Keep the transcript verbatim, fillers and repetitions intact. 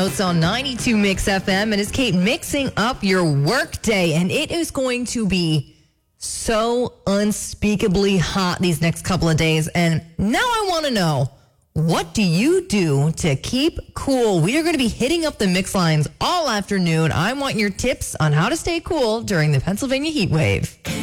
It's on ninety-two Mix F M, and it's Kate mixing up your work day, and it is going to be so unspeakably hot these next couple of days. And now I want to know, what do you do to keep cool? We are going to be hitting up the mix lines all afternoon. I want your tips on how to stay cool during the Pennsylvania heat wave.